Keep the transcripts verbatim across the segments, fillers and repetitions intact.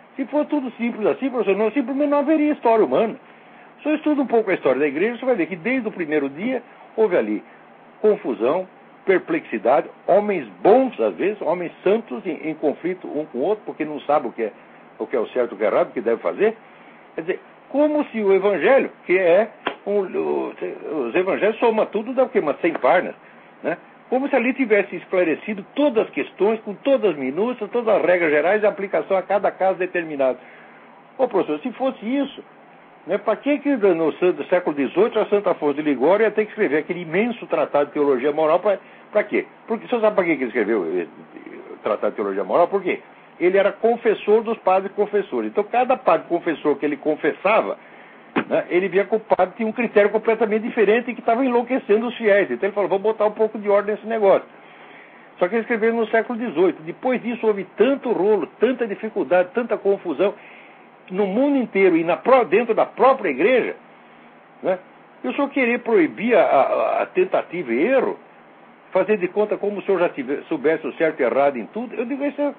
Se for tudo simples assim, professor, não, simplesmente não haveria história humana. Se você estuda um pouco a história da igreja, você vai ver que desde o primeiro dia houve ali confusão, perplexidade, homens bons, às vezes, homens santos em, em conflito um com o outro, porque não sabem o que é o que é o certo e o que é errado, o que deve fazer. Quer dizer, como se o evangelho, que é um, o, os evangelhos soma tudo, dá o quê? Umas cem páginas, né? Como se ali tivesse esclarecido todas as questões, com todas as minúcias, todas as regras gerais e aplicação a cada caso determinado. Ô, professor, se fosse isso, né, para que que no século dezoito a Santa Afonso de Ligório ia ter que escrever aquele imenso tratado de teologia moral? Para quê? Porque, você sabe para que ele escreveu o tratado de teologia moral? Por quê? Ele era confessor dos padres confessores. Então, cada padre confessor que ele confessava, né, ele via que o padre tinha um critério completamente diferente e que estava enlouquecendo os fiéis. Então ele falou, vamos botar um pouco de ordem nesse negócio. Só que ele escreveu no século dezoito. Depois disso houve tanto rolo, tanta dificuldade, tanta confusão, no mundo inteiro e na, dentro da própria igreja, né, eu só querer proibir a, a, a tentativa e erro, fazer de conta como se o senhor já tivesse, soubesse o certo e errado em tudo. Eu digo, isso é,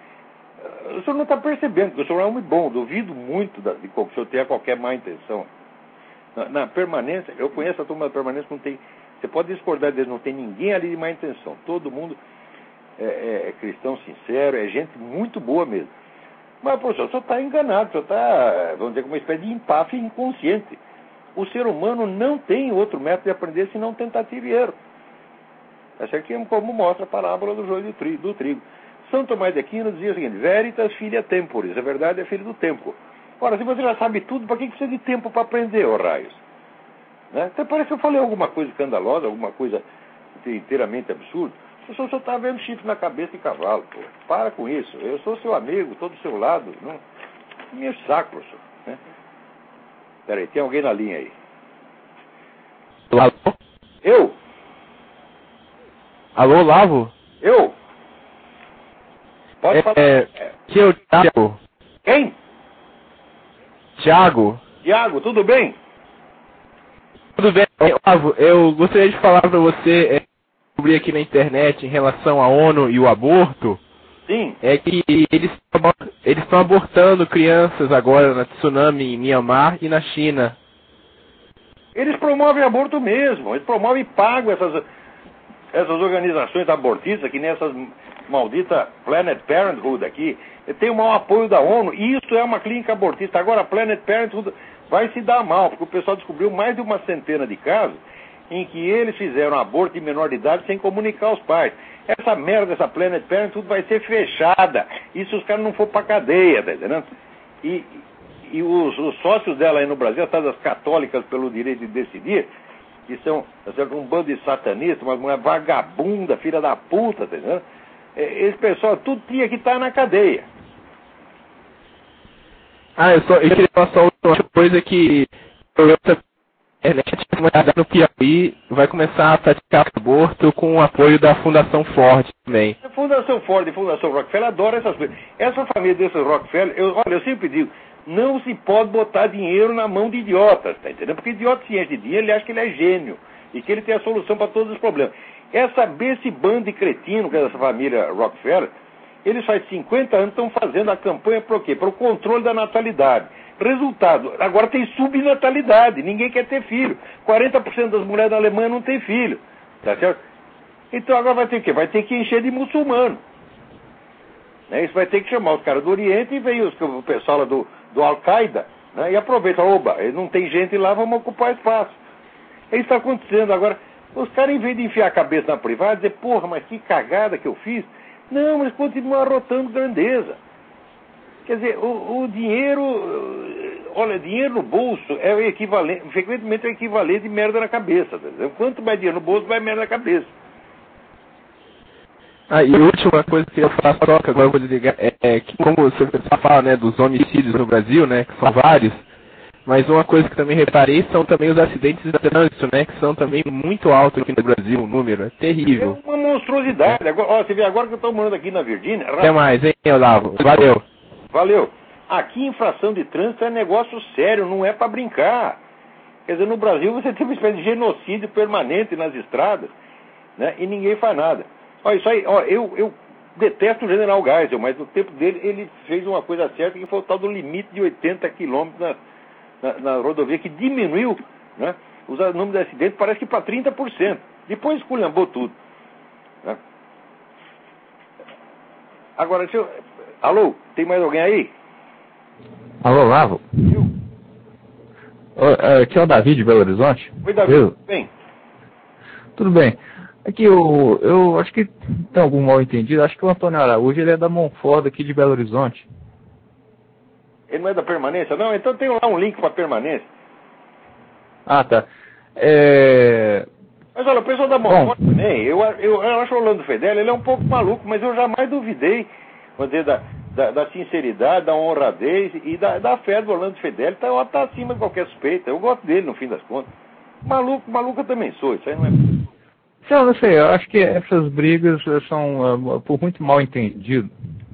o senhor não está percebendo que o senhor é um homem bom. Duvido muito da, de que o senhor tenha qualquer má intenção. Na, na permanência, eu conheço a turma da permanência, não tem, você pode discordar deles, não tem ninguém ali de má intenção. Todo mundo é, é, é cristão sincero, é gente muito boa mesmo. Mas, professor, o senhor está enganado, o senhor está, vamos dizer, com uma espécie de empáfia inconsciente. O ser humano não tem outro método de aprender senão tentativa e erro. Essa aqui é como mostra a parábola do joio do trigo. São Tomás de Aquino dizia o seguinte, veritas filia temporis, a verdade é filho do tempo. Ora, se você já sabe tudo, para que precisa de tempo para aprender, ô raios? Né? Até parece que eu falei alguma coisa escandalosa, alguma coisa inteiramente absurda. O senhor só está vendo chifre na cabeça de cavalo, pô. Para com isso. Eu sou seu amigo, estou do seu lado. Não me enche o saco, professor. Né? Peraí, tem alguém na linha aí. Alô? Eu? Alô, Lavo? Eu? Pode é, falar. É, que é o Thiago. Quem? Thiago. Thiago, tudo bem? Tudo bem, Lavo. Eu gostaria de falar para você... É, descobri aqui na internet em relação à ONU e o aborto. Sim. É que eles eles estão abortando crianças agora na tsunami em Myanmar e na China. Eles promovem aborto mesmo. Eles promovem e pagam essas, essas organizações abortistas, que nem essas malditas Planet Parenthood aqui. Tem o maior apoio da ONU. E isso é uma clínica abortista. Agora a Planet Parenthood vai se dar mal, porque o pessoal descobriu mais de uma centena de casos em que eles fizeram aborto de menor de idade sem comunicar os pais. Essa merda, essa Planet Parenthood vai ser fechada. E se os caras não for pra cadeia, tá entendendo? E, e os, os sócios dela aí no Brasil, as católicas pelo direito de decidir, que são um bando de satanistas, uma mulher vagabunda, filha da puta, tá entendendo? Esse pessoal, tudo tinha que estar na cadeia. Ah, eu, só, eu queria falar só outra coisa que... A internet no Piauí vai começar a praticar aborto com o apoio da Fundação Ford também. A Fundação Ford e a Fundação Rockefeller adoram essas coisas. Essa família desses Rockefeller, eu, olha, eu sempre digo, não se pode botar dinheiro na mão de idiotas, tá entendendo? Porque idiota se enche de dinheiro, ele acha que ele é gênio e que ele tem a solução para todos os problemas. Essa, esse bando de cretino, que é essa família Rockefeller, eles faz cinquenta anos estão fazendo a campanha para o quê? Para o controle da natalidade. Resultado, agora tem subnatalidade, ninguém quer ter filho. quarenta por cento das mulheres da Alemanha não tem filho. Tá certo? Então agora vai ter o quê? Vai ter que encher de muçulmano. Né? Isso vai ter que chamar os caras do Oriente e vem os, o pessoal lá do, do Al-Qaeda, né? E aproveita, oba, não tem gente lá, vamos ocupar espaço. Isso está acontecendo agora. Os caras, em vez de enfiar a cabeça na privada, dizer, porra, mas que cagada que eu fiz. Não, eles continuam arrotando grandeza. Quer dizer, o, o dinheiro, olha, dinheiro no bolso é o equivalente, frequentemente é o equivalente de merda na cabeça. Tá? Quanto mais dinheiro no bolso, mais merda na cabeça. Ah, e a última coisa que eu queria falar só, que agora eu vou desligar, é, é que como você fala, né, dos homicídios no Brasil, né, que são vários, mas uma coisa que também reparei são também os acidentes de trânsito, né, que são também muito altos aqui no Brasil, o número, é terrível. É uma monstruosidade. Agora, ó, você vê agora que eu estou morando aqui na Virgínia... Até mais, hein, Olavo? Valeu. Valeu. Aqui, infração de trânsito é negócio sério, não é para brincar. Quer dizer, no Brasil você tem uma espécie de genocídio permanente nas estradas, né? E ninguém faz nada. Olha, isso aí, ó, eu, eu detesto o general Geisel, mas no tempo dele ele fez uma coisa certa, que foi o tal do limite de oitenta quilômetros na, na, na rodovia, que diminuiu, né, o número de acidentes, parece que para trinta por cento. Depois esculhambou tudo. Né? Agora, deixa eu... Alô, tem mais alguém aí? Alô, Lavo? Eu? Aqui é o Davi de Belo Horizonte. Oi, Davi, eu? tudo bem? Tudo bem. Aqui eu, eu acho que tem algum mal entendido. Acho que o Antônio Araújo ele é da Monfort aqui de Belo Horizonte. Ele não é da Permanência? Não, então tem lá um link para Permanência. Ah, tá. É... Mas olha, o pessoal da Monfort também, eu, eu, eu acho o Orlando Fedeli, ele é um pouco maluco, mas eu jamais duvidei, vamos dizer, da, da, da sinceridade, da honradez e da, da fé do Orlando Fedeli. Tá, tá acima de qualquer suspeita. Eu gosto dele, no fim das contas. Maluco, maluco eu também sou, isso aí não é... Eu não sei, eu acho que essas brigas são uh, por muito mal entendido.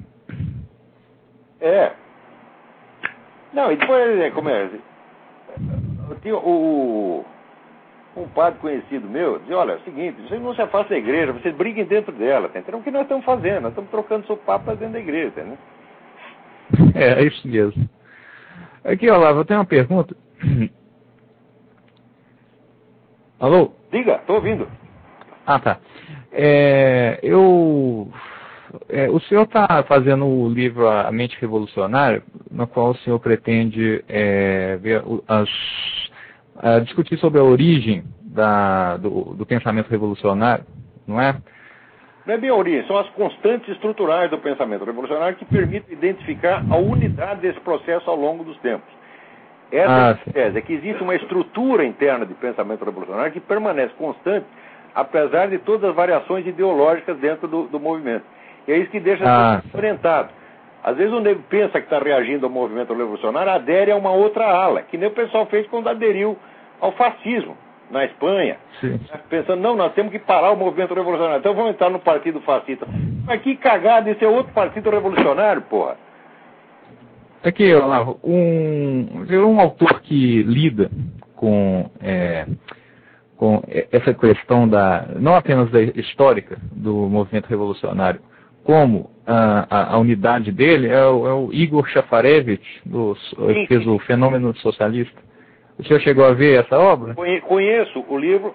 É. Não, e depois, é, como é? Eu tinha o, um padre conhecido meu, dizia, olha, é o seguinte, vocês não se afastam da igreja, vocês briguem dentro dela, tá entendendo? O que nós estamos fazendo? Nós estamos trocando sopapo dentro da igreja, tá entendendo? É, é isso mesmo. Aqui, Olavo, eu tenho uma pergunta. Alô? Diga, estou ouvindo. Ah, tá. É, eu, é, o senhor está fazendo o livro A Mente Revolucionária, no qual o senhor pretende é, ver as, a, discutir sobre a origem da, do, do pensamento revolucionário, não é? Não é bem a origem, são as constantes estruturais do pensamento revolucionário que permitem identificar a unidade desse processo ao longo dos tempos. Essa ah, é a tese, é que existe uma estrutura interna de pensamento revolucionário que permanece constante, apesar de todas as variações ideológicas dentro do, do movimento. E é isso que deixa ah, ser orientado. Às vezes o nego pensa que está reagindo ao movimento revolucionário, adere a uma outra ala, que nem o pessoal fez quando aderiu ao fascismo na Espanha. Sim. Pensando, não, nós temos que parar o movimento revolucionário, então vamos entrar no partido fascista. Mas que cagada, esse é outro partido revolucionário, porra. Aqui, Olavo, um, um autor que lida com... É, com essa questão da, não apenas da histórica do movimento revolucionário, como a, a, a unidade dele é o, é o Igor Shafarevich, do, que fez o Fenômeno Socialista. O senhor chegou a ver essa obra? Conheço o livro.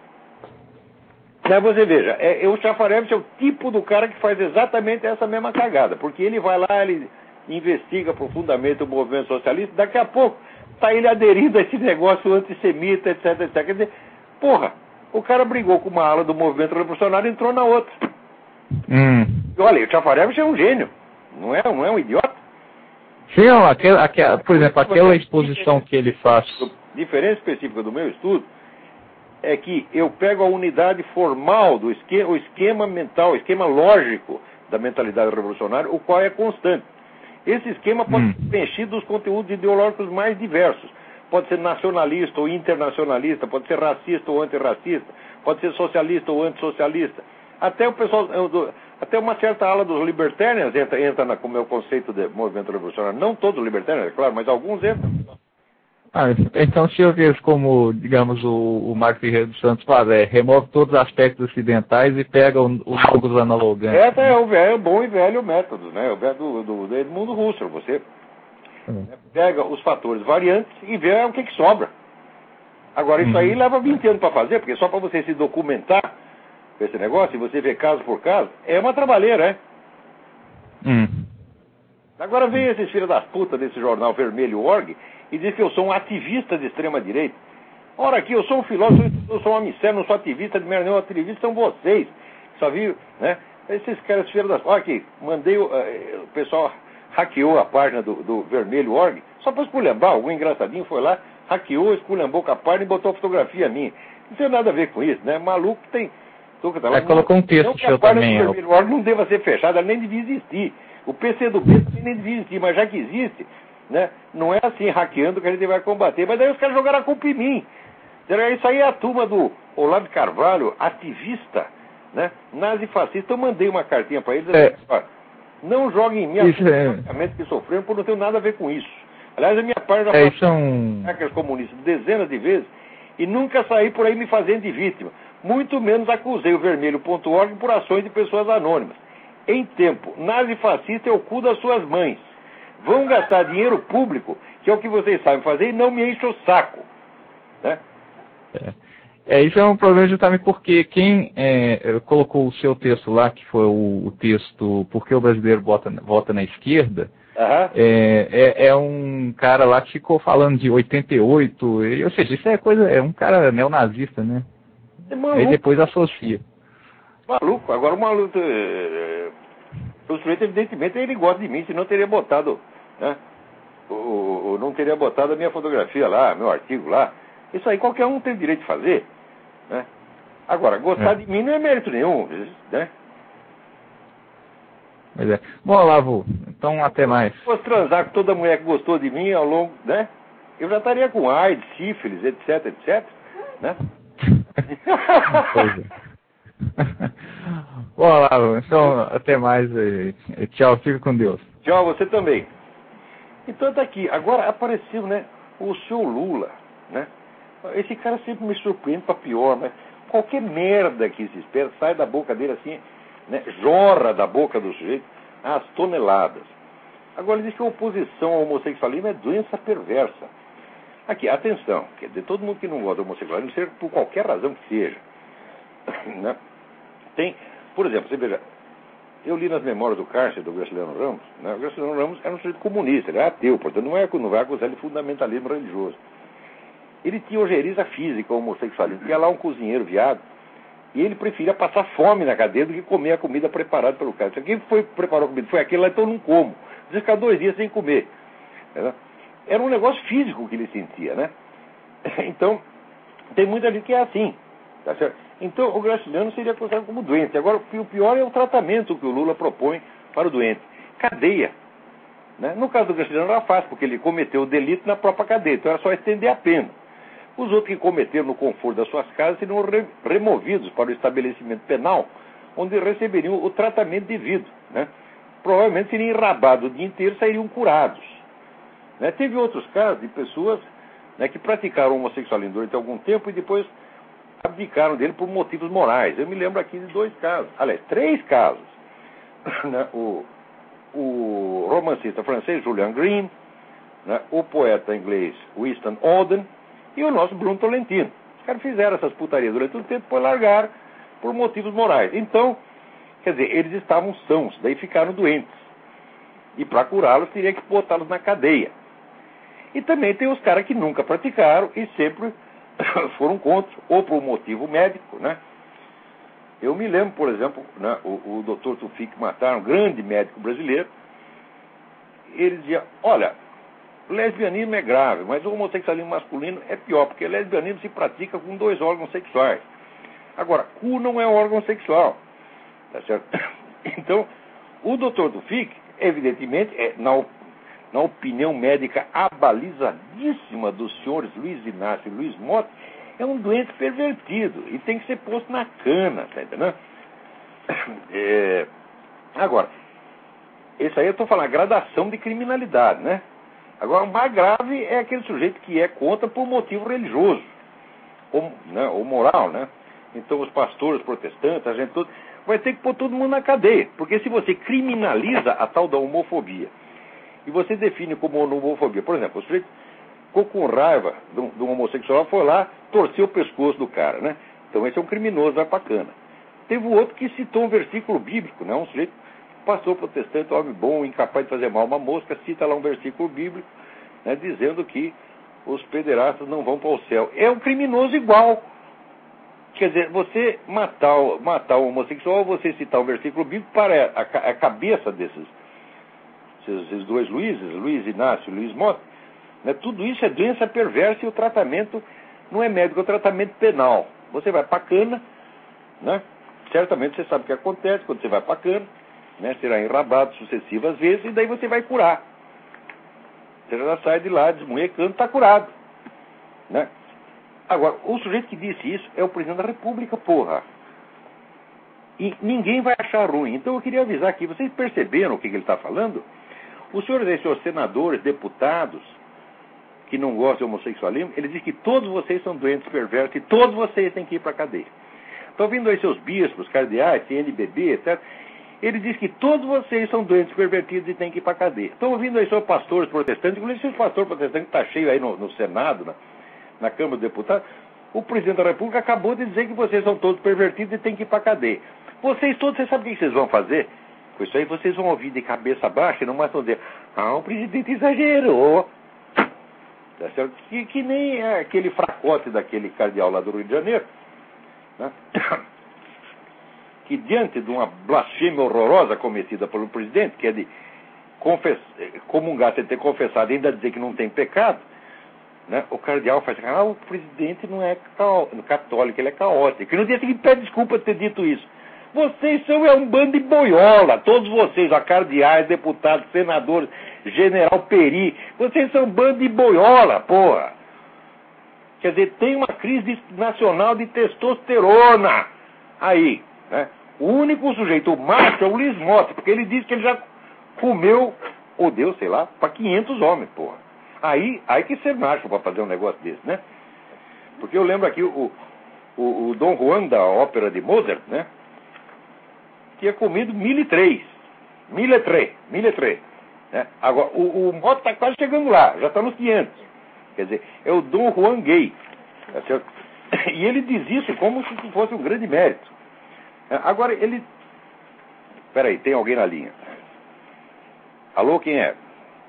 Mas você veja, é, o Shafarevich é o tipo do cara que faz exatamente essa mesma cagada, porque ele vai lá, ele investiga profundamente o movimento socialista, daqui a pouco está ele aderindo a esse negócio antissemita, etc, etcétera. Quer dizer, porra, o cara brigou com uma ala do movimento revolucionário e entrou na outra. Hum. E olha, o Shafarevich é um gênio, não é, não é um idiota? Sim, aquela, aquela, por exemplo, aquela exposição que ele faz. A diferença específica do meu estudo é que eu pego a unidade formal do esquema, o esquema mental, o esquema lógico da mentalidade revolucionária, o qual é constante. Esse esquema pode hum. ser preenchido dos conteúdos ideológicos mais diversos. Pode ser nacionalista ou internacionalista, pode ser racista ou antirracista, pode ser socialista ou antissocialista. Até o pessoal, até uma certa ala dos libertarians entra, entra na, com o meu conceito de movimento revolucionário. Não todos os libertarians, é claro, mas alguns entram. Ah, então se eu vejo como, digamos, o, o Marco Ferreira dos Santos faz, é, remove todos os aspectos ocidentais e pega os jogos analogantes. Esse é o velho, bom e velho método, né? O método do, do Edmundo Husserl. Você hum. pega os fatores variantes e vê o que, que sobra. Agora, isso hum. aí leva vinte anos para fazer, porque só para você se documentar esse negócio, e você vê caso por caso, é uma trabalheira, né? Hum. Agora vem esses filhos das putas desse jornal Vermelho Org e diz que eu sou um ativista de extrema-direita. Ora aqui, eu sou um filósofo, eu sou um mistério, não sou ativista de merda nenhuma, ativista são vocês. Só viu, né? Esses caras filhos das... Olha aqui, mandei, uh, o pessoal hackeou a página do, do Vermelho Org, só para esculhambar, algum engraçadinho foi lá, hackeou, esculhambou com a página e botou a fotografia minha. Não tem nada a ver com isso, né? Maluco tem... Tá lá, é, colocou um texto não que a também. Do Vermelho Org não deva ser fechada, ela nem devia existir. O P C do B nem devia existir, mas já que existe, né, não é assim hackeando que a gente vai combater. Mas daí os caras jogaram a culpa em mim. Isso aí é a turma do Olavo de Carvalho, ativista, né, nazifascista. Eu mandei uma cartinha para eles. É. Assim, não joguem em mim os é. que sofreram, porque não tem nada a ver com isso. Aliás, a minha página já é, são... hackers comunistas dezenas de vezes e nunca saí por aí me fazendo de vítima. Muito menos acusei o vermelho ponto org por ações de pessoas anônimas. em tempo. Nazifascista é o cu das suas mães. Vão gastar dinheiro público, que é o que vocês sabem fazer, e não me enche o saco. Né? É. É, isso é um problema justamente porque quem é, colocou o seu texto lá, que foi o, o texto Por que o brasileiro vota, vota na esquerda, Uhum. é, é, é um cara lá que ficou falando de oitenta e oito, e, ou seja, isso é coisa, é um cara neonazista, né? É maluco. Aí depois associa. Maluco, agora o maluco. É, o sujeito, evidentemente, ele gosta de mim, senão teria botado, né? O, o, não teria botado a minha fotografia lá, meu artigo lá. Isso aí qualquer um tem direito de fazer. Né? Agora, gostar é. de mim não é mérito nenhum, né? Mas é. Bom, Olavo, então até mais. Se fosse transar com toda mulher que gostou de mim ao longo, né? Eu já estaria com AIDS, sífilis, etc, etc, né? Pois é. Bom, Olavo, então até mais. Tchau, fica com Deus. Tchau, você também. Então tá aqui, agora apareceu, né, o senhor Lula, né? Esse cara sempre me surpreende para pior, mas qualquer merda que se espera sai da boca dele assim, né, jorra da boca do sujeito às toneladas. Agora ele diz que a oposição ao homossexualismo é doença perversa. Aqui, atenção, quer dizer, todo mundo que não gosta do homossexualismo, seja por qualquer razão que seja, né, tem, por exemplo, você veja, eu li nas memórias do Cárcere, do Graciliano Ramos, né, o Graciliano Ramos era um sujeito comunista, ele é ateu, portanto não, é, não vai acusar de fundamentalismo religioso. Ele tinha ojeriza física, homossexualismo. Tinha lá um cozinheiro viado, e ele preferia passar fome na cadeia do que comer a comida preparada pelo cara. Se quem foi preparou a comida foi aquele lá, então eu não como. Precisa ficar dois dias sem comer. Era um negócio físico que ele sentia, né? Então, tem muita gente que é assim. Tá certo? Então, o Graciliano seria considerado como doente. Agora, o pior é o tratamento que o Lula propõe para o doente. Cadeia. Né? No caso do Graciliano era fácil, porque ele cometeu o delito na própria cadeia. Então, era só estender a pena. Os outros que cometeram no conforto das suas casas seriam re removidos para o estabelecimento penal, onde receberiam o tratamento devido. Né? Provavelmente seriam enrabados o dia inteiro e sairiam curados. Né? Teve outros casos de pessoas, né, que praticaram homossexualismo durante algum tempo e depois abdicaram dele por motivos morais. Eu me lembro aqui de dois casos, aliás, três casos. Né? O, o romancista francês Julian Green, né? O poeta inglês Winston Auden, e o nosso Bruno Tolentino. Os caras fizeram essas putarias durante um tempo, depois largaram por motivos morais. Então, quer dizer, eles estavam sãos, daí ficaram doentes. E para curá-los, teria que botá-los na cadeia. E também tem os caras que nunca praticaram e sempre foram contra, ou por um motivo médico, né? Eu me lembro, por exemplo, né, o, o doutor Tufik Matar, um grande médico brasileiro, ele dizia, olha, o lesbianismo é grave, mas o homossexualismo masculino é pior, porque o lesbianismo se pratica com dois órgãos sexuais. Agora, cu não é um órgão sexual. Tá certo? Então, o doutor Tufik, evidentemente, é, na, na opinião médica abalizadíssima dos senhores Luiz Inácio e Luiz Mota, é um doente pervertido e tem que ser posto na cana, tá entendendo? É, agora, isso aí eu estou falando, a gradação de criminalidade, né? Agora, o mais grave é aquele sujeito que é contra por motivo religioso, ou, né, ou moral, né? Então, os pastores protestantes, a gente toda, vai ter que pôr todo mundo na cadeia, porque se você criminaliza a tal da homofobia, e você define como homofobia, por exemplo, o sujeito ficou com raiva de um, de um homossexual, foi lá, torceu o pescoço do cara, né? Então, esse é um criminoso, vai pra cana. Teve o outro que citou um versículo bíblico, né? Um sujeito pastor protestante, homem bom, incapaz de fazer mal uma mosca, cita lá um versículo bíblico, né, dizendo que os pederastas não vão para o céu. É um criminoso igual. Quer dizer, você matar, matar o homossexual, você citar um versículo bíblico para a, a, a cabeça desses, esses dois Luizes, Luiz Inácio e Luiz Mota, né, tudo isso é doença perversa e o tratamento não é médico, é o tratamento penal. Você vai para a cana, né, certamente você sabe o que acontece quando você vai para a cana, né, será enrabado sucessivas vezes e daí você vai curar. Você já sai de lá desmunhecando, está curado. Né? Agora, o sujeito que disse isso é o presidente da República, porra. E ninguém vai achar ruim. Então eu queria avisar aqui, vocês perceberam o que, que ele está falando? Os senhores, esses senhores senadores, deputados, que não gostam de homossexualismo, ele diz que todos vocês são doentes perversos e todos vocês têm que ir para a cadeia. Estão vindo aí seus bispos, cardeais, C N B B, etcétera. Ele diz que todos vocês são doentes pervertidos e têm que ir para a cadeia. Estão ouvindo aí sobre pastores protestantes, inclusive esse pastor protestante que está cheio aí no, no Senado, na, na Câmara dos Deputados. O presidente da República acabou de dizer que vocês são todos pervertidos e têm que ir para a cadeia. Vocês todos, vocês sabem o que vocês vão fazer? Com isso aí vocês vão ouvir de cabeça baixa e não mais vão dizer, ah, o presidente exagerou. Tá certo? Que, que nem é aquele fracote daquele cardeal lá do Rio de Janeiro, né? Que diante de uma blasfêmia horrorosa cometida pelo presidente, que é de confess... comungar sem ter confessado e ainda dizer que não tem pecado, né? O cardeal faz assim, ah, o presidente não é católico, ele é caótico. E no dia seguinte pede desculpa de ter dito isso. Vocês são é um bando de boiola, todos vocês, ó, cardeais, deputados, senadores, general Peri, vocês são um bando de boiola, porra. Quer dizer, tem uma crise nacional de testosterona aí, né? O único sujeito, o macho, é o Luiz Mota, porque ele diz que ele já comeu, ou deu, sei lá, para quinhentos homens, porra. Aí, aí que ser macho para fazer um negócio desse, né? Porque eu lembro aqui o, o, o Dom Juan da ópera de Mozart, né? Tinha comido mil e três. Mil e três. Mil e três. Né? Agora, o, o Mota está quase chegando lá, já está nos quinhentos. Quer dizer, é o Dom Juan gay. Tá certo? E ele diz isso como se fosse um grande mérito. Agora, ele... Peraí, tem alguém na linha. Alô, quem é?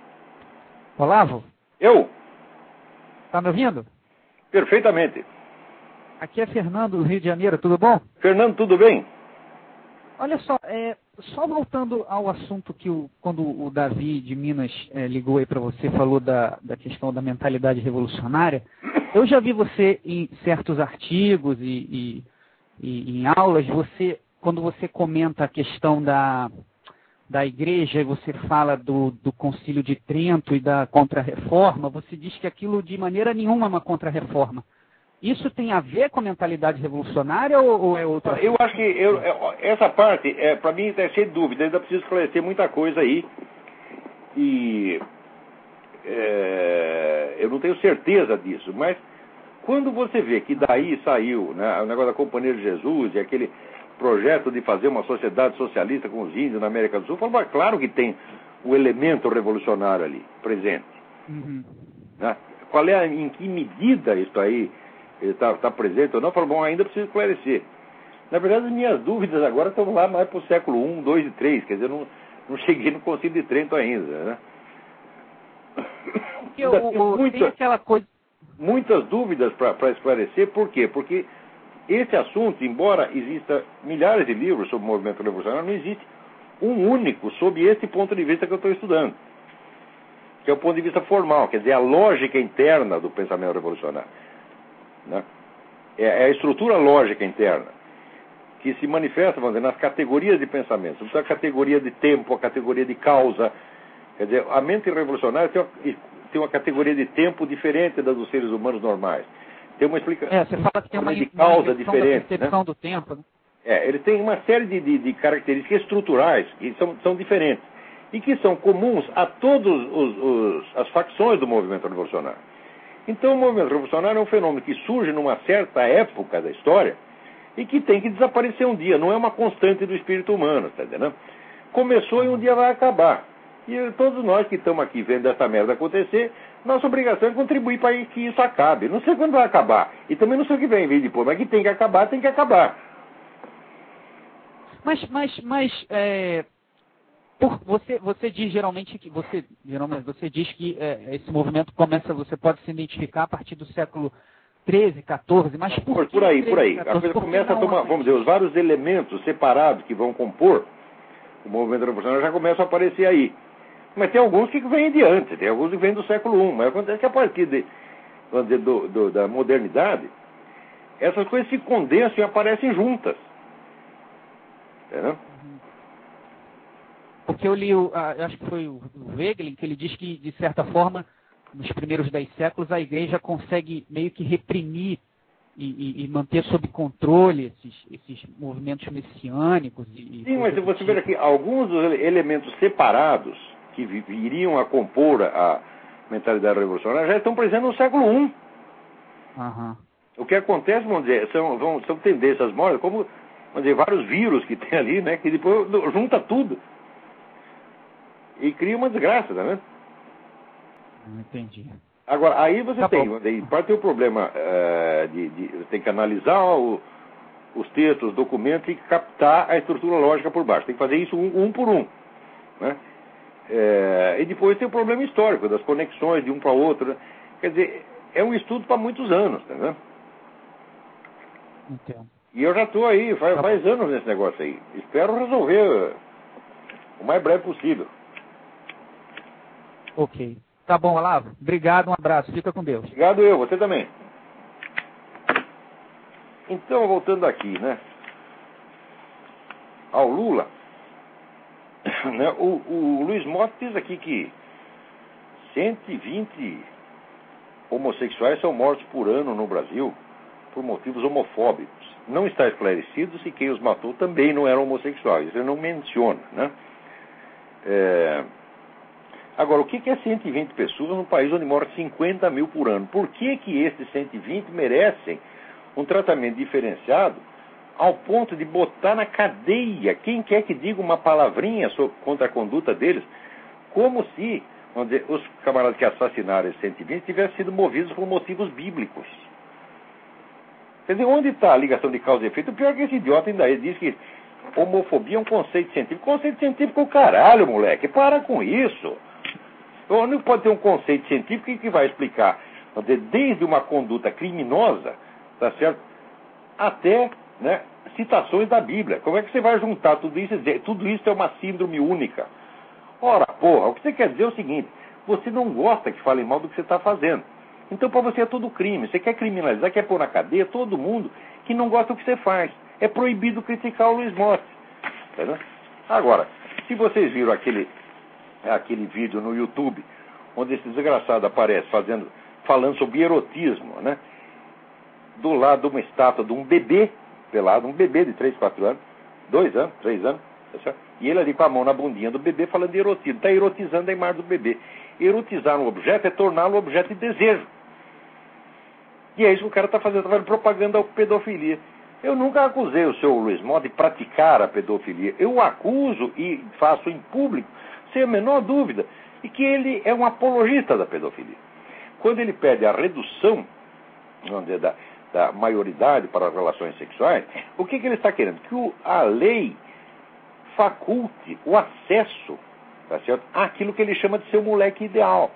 Olavo? Eu? Tá me ouvindo? Perfeitamente. Aqui é Fernando, do Rio de Janeiro, tudo bom? Fernando, tudo bem? Olha só, é, só voltando ao assunto que o, quando o Davi de Minas é, ligou aí para você, falou da, da questão da mentalidade revolucionária, eu já vi você em certos artigos e, e, e em aulas, você, quando você comenta a questão da, da igreja e você fala do, do Concílio de Trento e da Contra-Reforma, você diz que aquilo de maneira nenhuma é uma Contra-Reforma. Isso tem a ver com a mentalidade revolucionária ou, ou é outra? Eu acho que eu, essa parte, é, para mim, está cheia de dúvida. Ainda preciso esclarecer muita coisa aí. E é, eu não tenho certeza disso. Mas quando você vê que daí saiu, né, o negócio da Companhia de Jesus e aquele projeto de fazer uma sociedade socialista com os índios na América do Sul, falo, mas claro que tem o elemento revolucionário ali, presente. Uhum. Né? Qual é, em que medida isso aí está tá presente ou não? Eu falo, bom, ainda preciso esclarecer. Na verdade, as minhas dúvidas agora estão lá mais para o século um, dois e três, quer dizer, não, não cheguei no Concílio de Trento ainda, né? Porque o, o, muita, tem aquela coisa... Muitas dúvidas para esclarecer, por quê? Porque esse assunto, embora exista milhares de livros sobre o movimento revolucionário, não existe um único sob esse ponto de vista que eu estou estudando, que é o ponto de vista formal, quer dizer, a lógica interna do pensamento revolucionário. Né? É a estrutura lógica interna que se manifesta, vamos dizer, nas categorias de pensamento. Então, a categoria de tempo, a categoria de causa. Quer dizer, a mente revolucionária tem uma, tem uma categoria de tempo diferente da dos seres humanos normais. Tem uma explicação é, você fala que tem uma, de causa uma diferente. Da percepção, né? do tempo. Né? É, ele tem uma série de, de, de características estruturais que são, são diferentes e que são comuns a todas as facções do movimento revolucionário. Então, o movimento revolucionário é um fenômeno que surge numa certa época da história e que tem que desaparecer um dia. Não é uma constante do espírito humano, tá entendendo? Começou e um dia vai acabar. E todos nós que estamos aqui vendo essa merda acontecer, nossa obrigação é contribuir para que isso acabe. Não sei quando vai acabar. E também não sei o que vem vir depois, mas que tem que acabar, tem que acabar. Mas, mas, mas... É... Por, você, você diz geralmente que você, geralmente, você diz que é, esse movimento começa, você pode se identificar a partir do século treze, quatorze, mas por, por, por aí, treze, por aí. quatorze, a coisa começa a tomar, vamos dizer, os vários elementos separados que vão compor o movimento revolucionário já começam a aparecer aí. Mas tem alguns que vêm de antes, tem alguns que vêm do século um, mas acontece que a partir de, vamos dizer, do, do, da modernidade, essas coisas se condensam e aparecem juntas. Entendeu? Porque eu li, eu acho que foi o Wegelin, que ele diz que, de certa forma, nos primeiros dez séculos, a igreja consegue meio que reprimir e, e, e manter sob controle esses, esses movimentos messiânicos. E, Sim, mas se você ver aqui, alguns dos elementos separados que viriam a compor a mentalidade revolucionária já estão presentes no século um. Uhum. O que acontece, vamos dizer, são, vão, são tendências móveis, como vamos dizer, vários vírus que tem ali, né? Que depois junta tudo. E cria uma desgraça, tá vendo? Não entendi. Agora, aí você Tá tem, bom. daí, para ter o problema uh, de, de. Você tem que analisar o, os textos, os documentos e captar a estrutura lógica por baixo. Tem que fazer isso um, um por um. Né? É, e depois tem o problema histórico, das conexões de um para o outro. Né? Quer dizer, é um estudo para muitos anos, tá vendo? Entendo. E eu já estou aí, faz, Tá faz anos nesse negócio aí. Espero resolver o mais breve possível. Ok. Tá bom, Olavo. Obrigado, um abraço. Fica com Deus. Obrigado eu, você também. Então, voltando aqui, né? Ao Lula, né, o, o Luiz Mota diz aqui que cento e vinte homossexuais são mortos por ano no Brasil por motivos homofóbicos. Não está esclarecido se quem os matou também não eram homossexuais. Ele não menciona, né? É... Agora, o que é cento e vinte pessoas num país onde moram cinquenta mil por ano? Por que que esses cento e vinte merecem um tratamento diferenciado ao ponto de botar na cadeia quem quer que diga uma palavrinha sobre, contra a conduta deles, como se, vamos dizer, os camaradas que assassinaram esses cento e vinte tivessem sido movidos por motivos bíblicos? Quer dizer, onde está a ligação de causa e efeito? O pior é que esse idiota ainda diz que homofobia é um conceito científico. Conceito científico é o caralho, moleque. Para com isso. O único pode ter um conceito científico que vai explicar, vamos dizer, desde uma conduta criminosa, tá certo, até, né, citações da Bíblia. Como é que você vai juntar tudo isso e dizer tudo isso é uma síndrome única? Ora, porra, o que você quer dizer é o seguinte: você não gosta que falem mal do que você está fazendo. Então, para você é tudo crime. Você quer criminalizar, quer pôr na cadeia todo mundo que não gosta do que você faz. É proibido criticar o Luiz Mota. Tá vendo? Agora, se vocês viram aquele, aquele vídeo no YouTube, onde esse desgraçado aparece fazendo, falando sobre erotismo, né? Do lado de uma estátua de um bebê, pelado, um bebê de três, quatro anos, dois anos, três anos, tá certo? E ele ali com a mão na bundinha do bebê falando de erotismo. Está erotizando a imagem do bebê. Erotizar um objeto é torná-lo objeto de desejo. E é isso que o cara está fazendo, está fazendo propaganda à pedofilia. Eu nunca acusei o seu Luiz Mota de praticar a pedofilia. Eu o acuso e faço em público, sem a menor dúvida, de que ele é um apologista da pedofilia. Quando ele pede a redução, vamos dizer, da, da maioridade para as relações sexuais, o que, que ele está querendo? Que o, a lei faculte o acesso, tá certo, àquilo que ele chama de seu moleque ideal.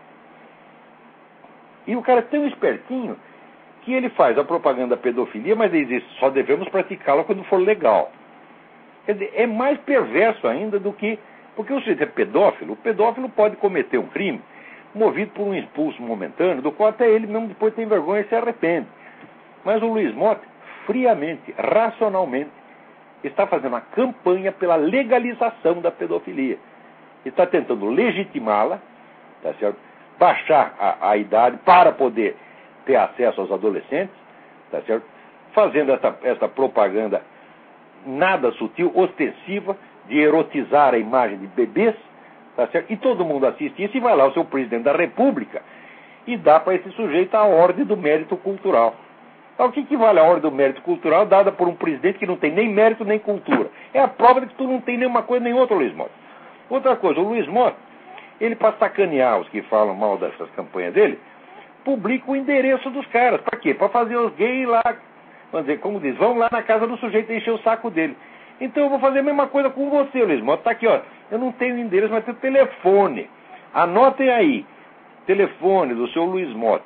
E o cara é tão espertinho que ele faz a propaganda da pedofilia, mas ele diz, só devemos praticá-la quando for legal. Quer dizer, é mais perverso ainda do que... Porque o sujeito é pedófilo, o pedófilo pode cometer um crime movido por um impulso momentâneo, do qual até ele mesmo depois tem vergonha e se arrepende. Mas o Luiz Mota, friamente, racionalmente, está fazendo uma campanha pela legalização da pedofilia. Está tentando legitimá-la, tá certo? Baixar a, a idade para poder ter acesso aos adolescentes, tá certo? Fazendo essa, essa propaganda nada sutil, ostensiva, de erotizar a imagem de bebês, tá certo? E todo mundo assiste isso e vai lá o seu presidente da República e dá para esse sujeito a ordem do mérito cultural. Então, o que equivale à ordem do mérito cultural dada por um presidente que não tem nem mérito nem cultura? É a prova de que tu não tem nenhuma coisa nem outra, Luiz Mota. Outra coisa, o Luiz Mota, ele, para sacanear os que falam mal dessas campanhas dele, publica o endereço dos caras. Para quê? Para fazer os gays lá, vamos dizer, como diz, vão lá na casa do sujeito e encher o saco dele. Então eu vou fazer a mesma coisa com você, Luiz Mota. Está aqui, ó. Eu não tenho endereço, mas tenho telefone. Anotem aí. Telefone do seu Luiz Mota.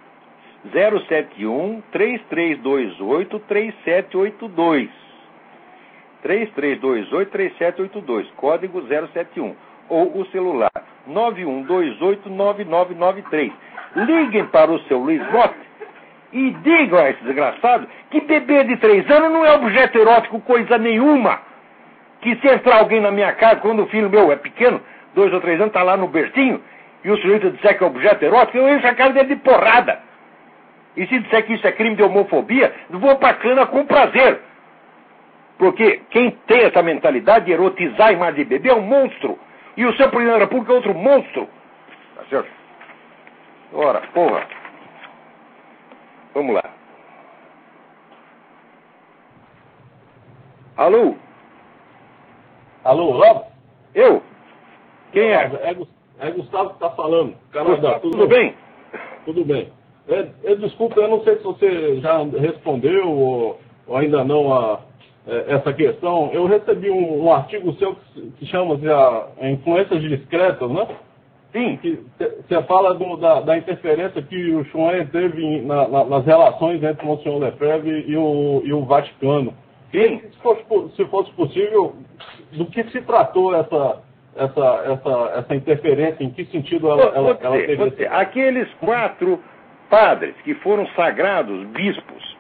zero sete um, três três dois oito, três sete oito dois. três três dois oito, três sete oito dois. Código zero sete um. Ou o celular nove um dois oito, nove nove nove três. Liguem para o seu Luiz Mota e digam a esse desgraçado que bebê de três anos não é objeto erótico coisa nenhuma. Que se entrar alguém na minha casa, quando o filho meu é pequeno, dois ou três anos, está lá no bercinho, e o sujeito disser que é objeto erótico, eu encho a cara dele de porrada. E se disser que isso é crime de homofobia, eu vou pra cana com prazer. Porque quem tem essa mentalidade de erotizar a imagem de bebê é um monstro. E o seu presidente da República é outro monstro. Tá certo? Ora, porra. Vamos lá. Alô? Alô, Lopes? Eu? Quem é? É, é Gustavo que está falando. Canadá, tudo, tudo bem? Tudo bem. É, é, desculpa, eu não sei se você já respondeu ou, ou ainda não a, é, essa questão. Eu recebi um, um artigo seu que, que chama-se a, a Influências Discretas, né? Sim. Que você fala do, da, da interferência que o Schwein teve em, na, na, nas relações entre o Monsenhor Lefebvre e o, e o Vaticano. Sim. Se fosse, se fosse possível, do que se tratou essa, essa, essa, essa interferência, em que sentido ela, ela, vou ela dizer, vou dizer, aqueles quatro padres que foram sagrados bispos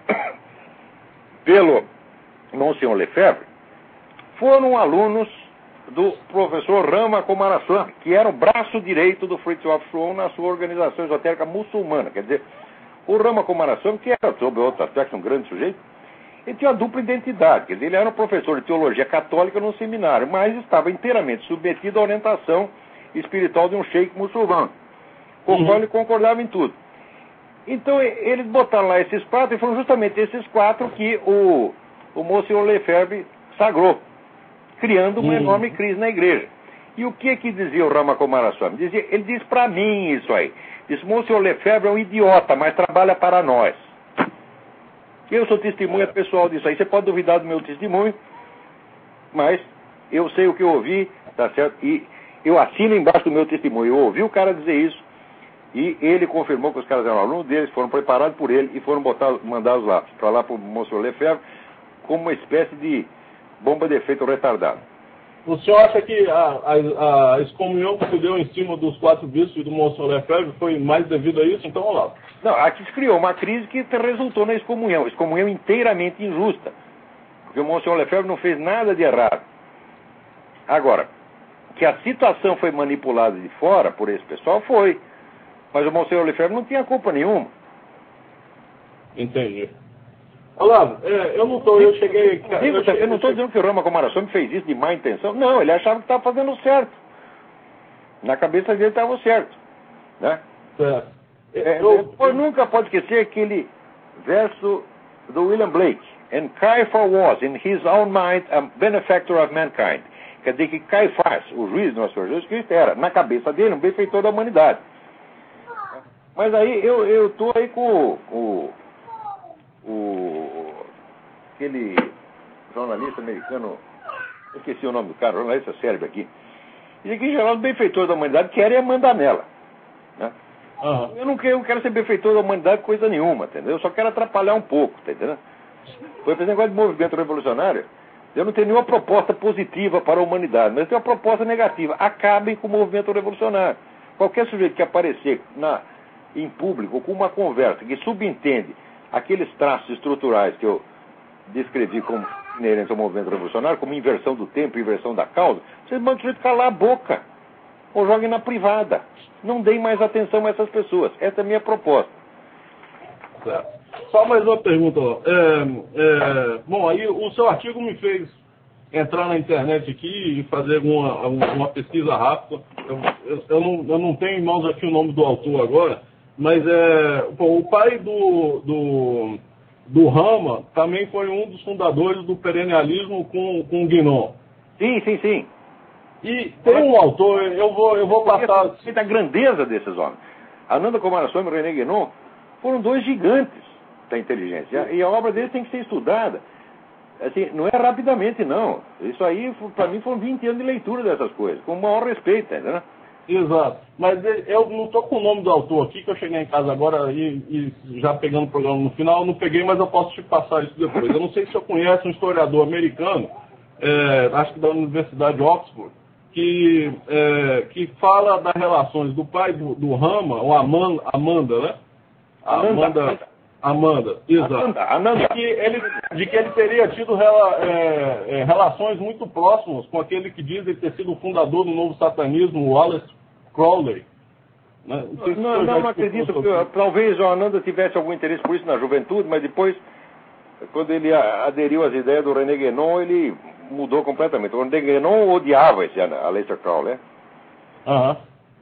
pelo Monsenhor Lefebvre foram alunos do professor Rama Coomaraswamy, que era o braço direito do Fritjof Schwann na sua organização esotérica muçulmana. Quer dizer, o Rama Coomaraswamy, que era, sob outro aspecto, um grande sujeito, ele tinha uma dupla identidade. Quer dizer, ele era um professor de teologia católica no seminário, mas estava inteiramente submetido à orientação espiritual de um sheik muçulmano, com o Uhum. qual ele concordava em tudo. Então, eles botaram lá esses quatro, e foram justamente esses quatro que o, o Monsenhor Lefebvre sagrou, criando uma Uhum. enorme crise na igreja. E o que que dizia o Rama Coomaraswamy? Dizia, ele diz para mim isso aí. Diz, Monsenhor Lefebvre é um idiota, mas trabalha para nós. Eu sou testemunha pessoal disso aí. Você pode duvidar do meu testemunho, mas eu sei o que eu ouvi, tá certo? E eu assino embaixo do meu testemunho. Eu ouvi o cara dizer isso, e ele confirmou que os caras eram alunos deles, foram preparados por ele e foram botar, mandados lá, para lá para o Monsenhor Lefebvre, como uma espécie de bomba de efeito retardado. O senhor acha que a, a, a excomunhão que se deu em cima dos quatro bispos e do Monsenhor Lefebvre foi mais devido a isso? Então, vamos lá. Não, aqui se criou uma crise que resultou na excomunhão. Excomunhão inteiramente injusta. Porque o Monsenhor Lefebvre não fez nada de errado. Agora, que a situação foi manipulada de fora por esse pessoal, foi. Mas o Monsenhor Lefebvre não tinha culpa nenhuma. Entendi. Olá, é, eu não estou, eu cheguei... Digo, eu, cheguei, eu não estou dizendo que o Rama Coomaraswamy fez isso de má intenção. Não, ele achava que estava fazendo certo. Na cabeça dele estava certo. Né? Certo. É, eu, depois nunca pode esquecer aquele verso do William Blake. And Caiaphas was, in his own mind, a benefactor of mankind. Quer dizer que Caifás, o juiz do nosso Senhor Jesus Cristo, era, na cabeça dele, um benfeitor da humanidade. Mas aí eu estou aí com o, o aquele jornalista americano, eu esqueci o nome do cara, jornalista cérebro aqui. Diz que, em geral, os benfeitores da humanidade querem mandar nela. Né? Uhum. Eu não quero, eu quero ser benfeitor da humanidade coisa nenhuma, entendeu? Eu só quero atrapalhar um pouco, tá entendendo? Por exemplo, negócio de movimento revolucionário, eu não tenho nenhuma proposta positiva para a humanidade, mas eu tenho uma proposta negativa. Acabem com o movimento revolucionário. Qualquer sujeito que aparecer na, em público com uma conversa que subentende aqueles traços estruturais que eu descrevi como inerentes ao movimento revolucionário, como inversão do tempo, inversão da causa, vocês mandam o sujeito calar a boca. Ou joguem na privada. Não deem mais atenção a essas pessoas. Essa é a minha proposta. Certo. Só mais uma pergunta. É, é, bom, aí o seu artigo me fez entrar na internet aqui e fazer uma, uma pesquisa rápida. Eu, eu, eu, não, eu não tenho em mãos aqui o nome do autor agora, mas é, bom, o pai do, do, do Rama também foi um dos fundadores do perennialismo com, com Guénon. Sim, sim, sim. E tem um autor, eu vou, eu vou passar... A grandeza desses homens. Ananda Coomaraswamy e René Guénon foram dois gigantes da inteligência. E a obra deles tem que ser estudada. Assim, não é rapidamente, não. Isso aí, para mim, foram vinte anos de leitura dessas coisas, com o maior respeito, entendeu? Exato. Mas eu não estou com o nome do autor aqui, que eu cheguei em casa agora e, e já pegando o programa no final, eu não peguei, mas eu posso te passar isso depois. Eu não sei se você conhece um historiador americano, é, acho que da Universidade de Oxford, que, é, que fala das relações do pai do, do Rama, ou Amanda, Amanda, né? Amanda. Amanda, Amanda, exato. Ananda, Ananda. De, que ele, de que ele teria tido rela, é, é, relações muito próximas com aquele que dizem ter sido o fundador do novo satanismo, o Wallace Crowley. Né? Não, se não, não, não acredito. Que, talvez o Ananda tivesse algum interesse por isso na juventude, mas depois, quando ele aderiu às ideias do René Guénon, ele mudou completamente. O René Guénon odiava esse Aleister Crowley. Aham.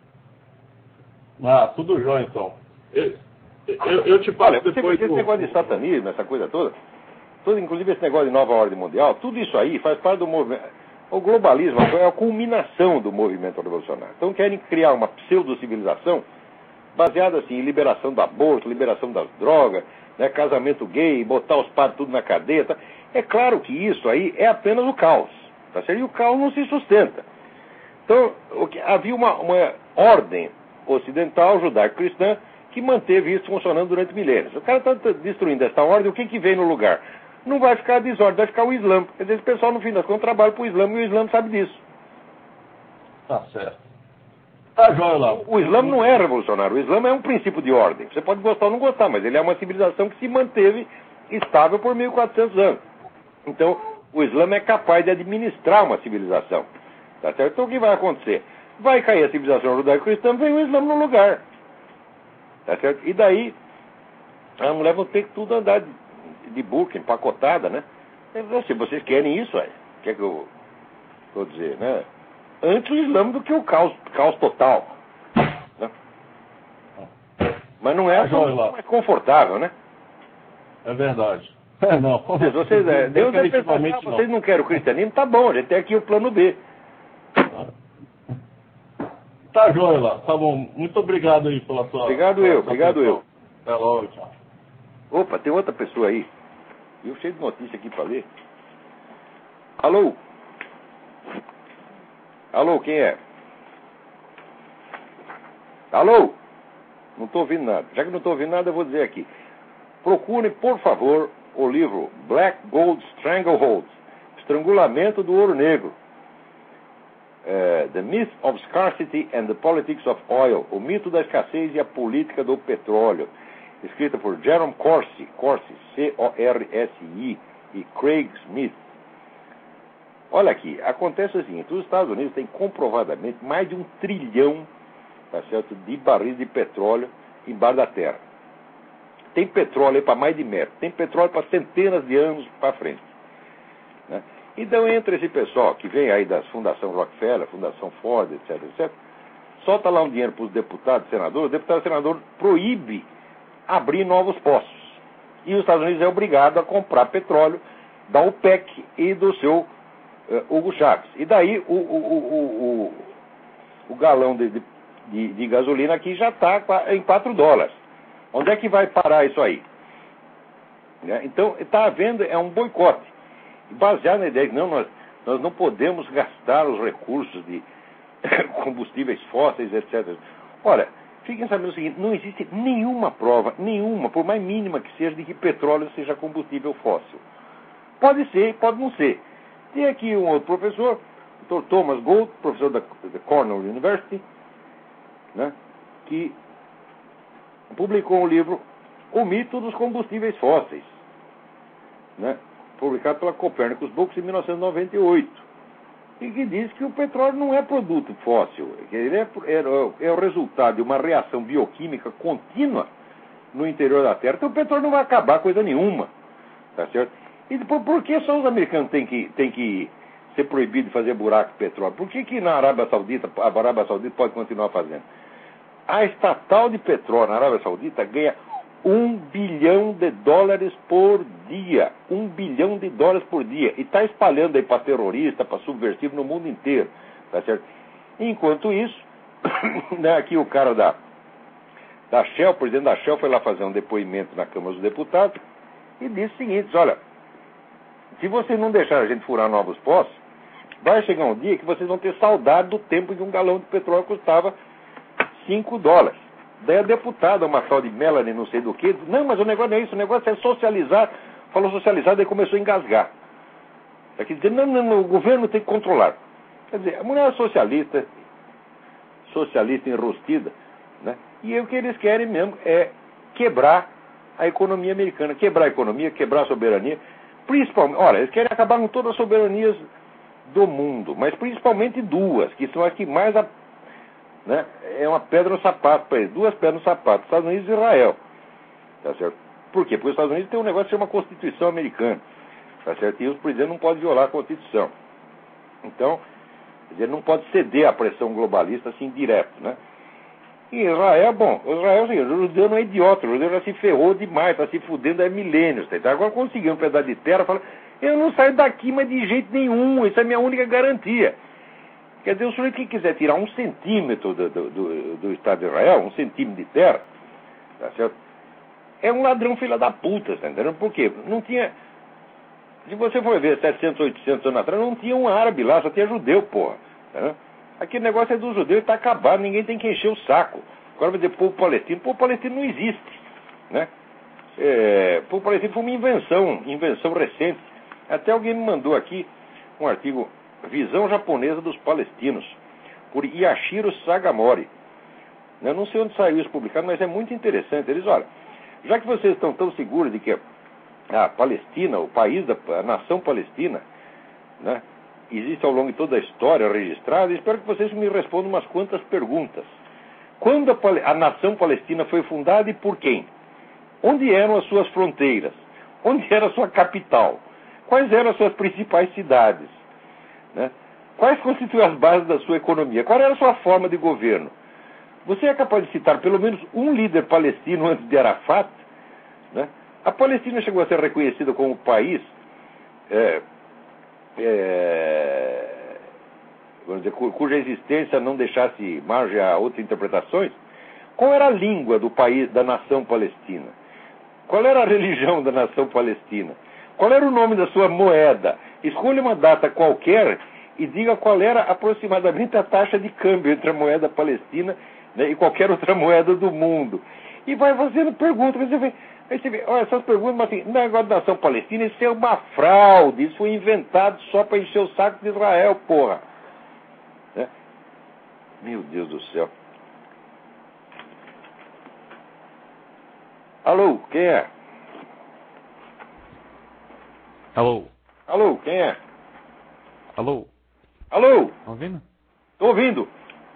Ah, tudo jóia, então. Eu, eu, eu te falo depois... Esse do... negócio de satanismo, essa coisa toda, Tudo, inclusive esse negócio de nova ordem mundial, tudo isso aí faz parte do movimento. O globalismo é a culminação do movimento revolucionário. Então querem criar uma pseudo-civilização baseada assim, em liberação do aborto, liberação das drogas, né, casamento gay, botar os padres tudo na cadeia. Tá? É claro que isso aí é apenas o caos. Tá certo? E o caos não se sustenta. Então, o que, havia uma, uma ordem ocidental, judaico-cristã, que manteve isso funcionando durante milênios. O cara está destruindo essa ordem, o que, que vem no lugar? Não vai ficar a desordem, vai ficar o Islã. Quer dizer, esse pessoal, no fim das contas, trabalha para o Islã e o Islã sabe disso. Tá certo. Tá jóia lá. O Islã não é revolucionário, o Islã é um princípio de ordem. Você pode gostar ou não gostar, mas ele é uma civilização que se manteve estável por mil e quatrocentos anos. Então, o Islã é capaz de administrar uma civilização. Tá certo? Então, o que vai acontecer? Vai cair a civilização judaico-cristã, vem o Islã no lugar. Tá certo? E daí, a mulher vai ter que tudo andar de, de burca, empacotada, né? Se vocês querem isso, aí, quer que eu vou dizer, né? Antes o Islã do que o caos, caos total. Né? Mas não é, não é confortável, né? É verdade. É, não. Vocês, vocês, é, Deus é pensar, ah, vocês não querem o cristianismo? Tá bom, a gente tem aqui o plano B. Tá jóia lá, tá bom. Muito obrigado aí pela sua... Obrigado pela eu, sua obrigado atenção. eu. Até logo, tchau. Opa, tem outra pessoa aí. Eu cheio de notícia aqui para ler. Alô? Alô, quem é? Alô? Não estou ouvindo nada. Já que não estou ouvindo nada, eu vou dizer aqui. Procurem, por favor, o livro Black Gold Stranglehold, Estrangulamento do Ouro Negro. Uh, the Myth of Scarcity and the Politics of Oil, o mito da escassez e a política do petróleo, escrita por Jerome Corsi, Corsi, C O R S I, e Craig Smith. Olha aqui, acontece o seguinte, os Estados Unidos têm comprovadamente mais de um trilhão, tá certo, de barris de petróleo embaixo da terra. Tem petróleo para mais de metro, tem petróleo para centenas de anos para frente. Né? Então, entre esse pessoal que vem aí das Fundação Rockefeller, Fundação Ford, etc, etcétera, solta lá um dinheiro para os deputados e senadores, o deputado e senador proíbe abrir novos poços. E os Estados Unidos é obrigado a comprar petróleo da OPEC e do seu uh, Hugo Chávez. E daí o, o, o, o, o galão de, de, de gasolina aqui já está em quatro dólares. Onde é que vai parar isso aí? Né? Então, está havendo é um boicote. Baseado na ideia que não, nós, nós não podemos gastar os recursos de combustíveis fósseis, etcétera. Olha, fiquem sabendo o seguinte, não existe nenhuma prova, nenhuma, por mais mínima que seja, de que petróleo seja combustível fóssil. Pode ser, pode não ser. Tem aqui um outro professor, o doutor Thomas Gold, professor da, da Cornell University, né, que publicou um livro, O Mito dos Combustíveis Fósseis, né, publicado pela Copernicus Books em mil novecentos e noventa e oito, e que diz que o petróleo não é produto fóssil, que ele é, é, é o resultado de uma reação bioquímica contínua no interior da Terra. Então o petróleo não vai acabar coisa nenhuma, tá certo? E por, por que só os americanos têm que, têm que ser proibidos de fazer buraco de petróleo? Por que que na Arábia Saudita, a Arábia Saudita pode continuar fazendo? A estatal de petróleo na Arábia Saudita ganha um bilhão de dólares por dia. Um bilhão de dólares por dia. E está espalhando aí para terrorista, para subversivo no mundo inteiro. Tá certo? Enquanto isso, né, aqui o cara da, da Shell, o presidente da Shell, foi lá fazer um depoimento na Câmara dos Deputados e disse o seguinte, olha, se vocês não deixarem a gente furar novos poços, vai chegar um dia que vocês vão ter saudade do tempo que um galão de petróleo custava cinco dólares. Daí a deputada, uma tal de Melanie, não sei do que, disse, não, mas o negócio não é isso, o negócio é socializar. Falou socializar, daí começou a engasgar. Aqui dizendo, não, não, não, o governo tem que controlar. Quer dizer, a mulher é socialista, socialista enrostida, né? E o que eles querem mesmo é quebrar a economia americana, quebrar a economia, quebrar a soberania, principalmente, olha, eles querem acabar com todas as soberanias do mundo, mas principalmente duas, que são as que mais... A, né, é uma pedra no sapato para eles, duas pedras no sapato, Estados Unidos e Israel, tá certo? Por quê? Porque os Estados Unidos tem um negócio que chama Constituição Americana, tá certo? E os presidentes não podem violar a Constituição. Então, ele não pode ceder à pressão globalista assim direto, né? Em Israel, bom, Israel, assim, o judeu não é idiota, o judeu já se ferrou demais, está se fudendo há milênios. Tá? Agora conseguiu um pedaço de terra, fala, eu não saio daqui, mas de jeito nenhum, isso é a minha única garantia. Quer dizer, o sujeito que quiser tirar um centímetro do, do, do, do Estado de Israel, um centímetro de terra, tá certo? É um ladrão filha da puta, tá entendendo? Por quê? Não tinha... Se você for ver setecentos, oitocentos anos atrás, não tinha um árabe lá, só tinha judeu, porra. Tá? Aquele negócio é do judeu e está acabado, ninguém tem que encher o saco. Agora vai dizer povo palestino. Povo palestino não existe, né? É, povo palestino foi uma invenção, invenção recente. Até alguém me mandou aqui um artigo, Visão Japonesa dos Palestinos, por Yashiro Sagamori. Eu não sei onde saiu isso publicado, mas é muito interessante. Eles, olha, já que vocês estão tão seguros de que a Palestina, o país, da, a nação palestina, né, existe ao longo de toda a história registrada, espero que vocês me respondam umas quantas perguntas. Quando a, a nação palestina foi fundada e por quem? Onde eram as suas fronteiras? Onde era a sua capital? Quais eram as suas principais cidades? Né? Quais constituem as bases da sua economia? Qual era a sua forma de governo? Você é capaz de citar pelo menos um líder palestino antes de Arafat? Né? A Palestina chegou a ser reconhecida como país, é, é, vamos dizer, cuja existência não deixasse margem a outras interpretações. Qual era a língua do país, da nação palestina? Qual era a religião da nação palestina? Qual era o nome da sua moeda? Escolha uma data qualquer e diga qual era aproximadamente a taxa de câmbio entre a moeda palestina, né, e qualquer outra moeda do mundo. E vai fazendo perguntas. Você vê, aí você vê, olha, essas perguntas, mas assim, negócio da nação palestina, isso é uma fraude, isso foi inventado só para encher o saco de Israel, porra. Né? Meu Deus do céu. Alô, quem é? Alô? Alô, quem é? Alô? Alô? Tá ouvindo? Tô ouvindo.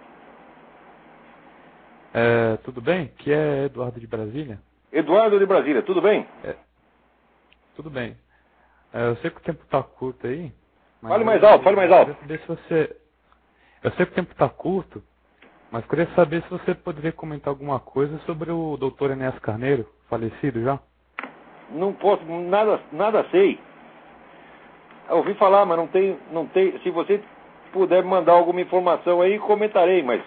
É, tudo bem? Aqui é Eduardo de Brasília. Eduardo de Brasília, tudo bem? É, tudo bem. É, eu sei que o tempo tá curto aí. Mas fale mais alto, fale mais alto. Eu queria saber se você... Eu sei que o tempo tá curto, mas queria saber se você poderia comentar alguma coisa sobre o doutor Enéas Carneiro, falecido já. Não posso, nada, nada sei. Eu ouvi falar, mas não tem, não tem. Se você puder me mandar alguma informação aí, comentarei, mas...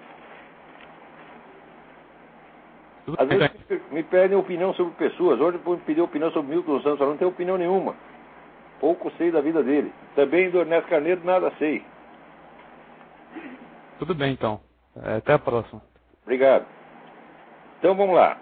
Tudo Às bem, vezes me pedem opinião sobre pessoas. Hoje eu pedi opinião sobre Milton Santos, eu não tenho opinião nenhuma. Pouco sei da vida dele. Também do Ernesto Carneiro, nada sei. Tudo bem, então. É, até a próxima. Obrigado. Então vamos lá.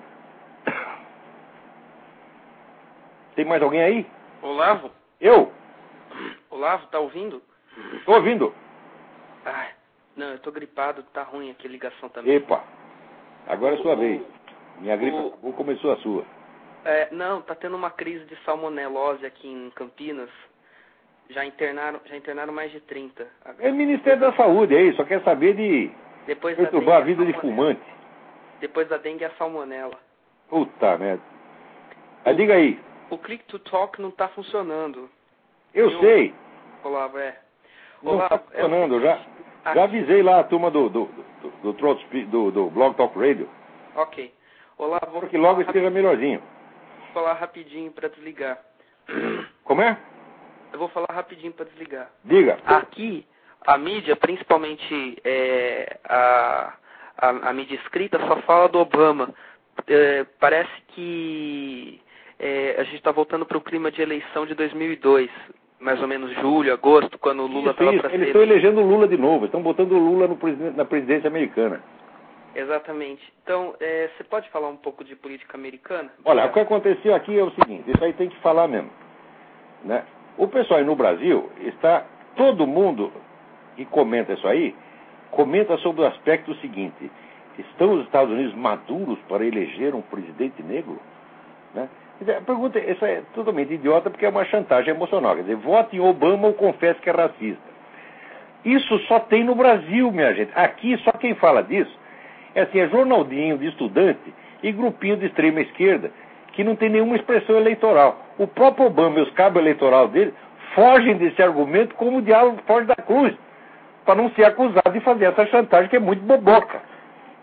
Tem mais alguém aí? Olavo? Eu? Olavo, tá ouvindo? Tô ouvindo. Ai, não, eu tô gripado, tá ruim aqui a ligação também. Epa, agora é sua o, vez. Minha gripe o, acabou, começou a sua. É, não, tá tendo uma crise de salmonelose aqui em Campinas. Já internaram, já internaram mais de trinta. É o Ministério da Saúde aí, só quer saber de depois perturbar a dengue, vida de fumante. Depois da dengue é a salmonela. Puta merda. Mas diga aí. O Click to Talk não tá funcionando. Eu, eu sei. Olavo, é. Não Olavo, tá funcionando, é já, já avisei lá a turma do, do, do, do, do, do, do Blog Talk Radio. Ok. Olavo, vou que logo esteja melhorzinho. Vou falar rapidinho para desligar. Como é? Eu vou falar rapidinho para desligar. Diga. Aqui, a mídia, principalmente é, a, a, a mídia escrita, só fala do Obama. É, parece que é, a gente está voltando para o clima de eleição de dois mil e dois, mais ou menos julho, agosto, quando o Lula estava para ser... Eles estão elegendo o Lula de novo, estão botando o Lula no presidente, na presidência americana. Exatamente. Então, é, você pode falar um pouco de política americana? Olha, o que aconteceu aqui é o seguinte, isso aí tem que falar mesmo, né? O pessoal aí no Brasil está, todo mundo que comenta isso aí, comenta sobre o aspecto seguinte: estão os Estados Unidos maduros para eleger um presidente negro? Né? A pergunta, essa é totalmente idiota porque é uma chantagem emocional. Quer dizer, vote em Obama ou confesse que é racista. Isso só tem no Brasil, minha gente. Aqui, só quem fala disso é assim, é jornaldinho de estudante e grupinho de extrema esquerda que não tem nenhuma expressão eleitoral. O próprio Obama e os cabos eleitorais dele fogem desse argumento como o diabo foge da cruz, para não ser acusado de fazer essa chantagem que é muito boboca.